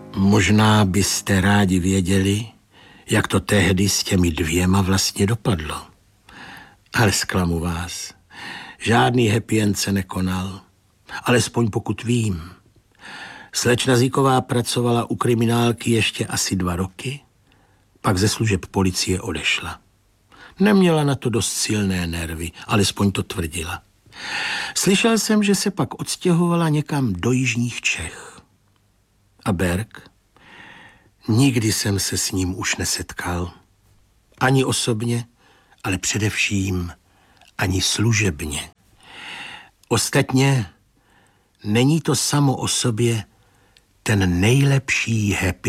Možná byste rádi věděli, jak to tehdy s těmi dvěma vlastně dopadlo. Ale zklamu vás. Žádný happy end se nekonal. Alespoň pokud vím. Slečna Zíková pracovala u kriminálky ještě asi 2 roky, pak ze služeb policie odešla. Neměla na to dost silné nervy, alespoň to tvrdila. Slyšel jsem, že se pak odstěhovala někam do jižních Čech. A Berg? Nikdy jsem se s ním už nesetkal. Ani osobně, ale především ani služebně. Ostatně není to samo o sobě ten nejlepší happy